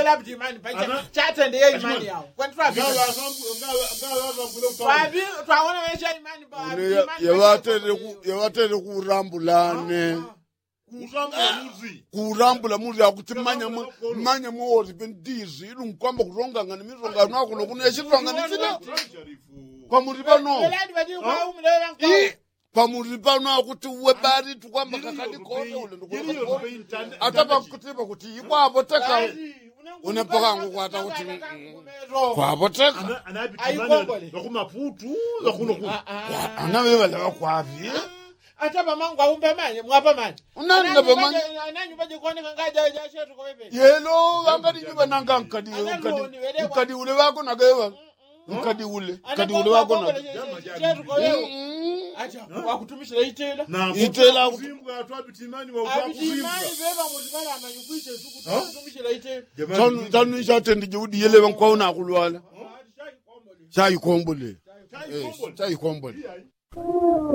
wala bimani pacha chata ndiye imani yao kwantwa twaona wesha imani ba yawatere kurambulane kurambula muzi akuti manya muori pendizi ilunkwamba kuronga ngani mironga nako nokuno yachitwanga nitsina pamuri pano pamuri pano akuti webari tukwamba kakadi kone ule ndikuwa atapa kutipa kuti ikwapoteka unepaka ngukwata kuti kwapoteka anavevalewa kwavi ataba mangu aumbe manje mwapa manje unani ngabe manje ananyu baje kuoneka ngaja jashetu ko bebe yelo angadi nyuba nanga nkadi ule wako nagawa nkadi ule wako na jashetu ko bebe acha wakutumisha itela kuzimbwa twabitimani wa kuzimbwa beba muzibala amanyukwishe suku kutumisha itela tanu ishatendi judi yele bankwaona akulwala chayi kombole